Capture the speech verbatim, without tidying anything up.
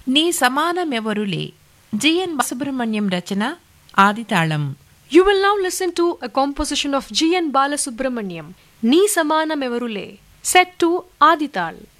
నీ సమానమెవరులే G N Balasubrahmanyam Rachana ఆదితాళం. You will now listen to a composition of G N Balasubramaniam, Nee Samanam Evarule, set to Adital.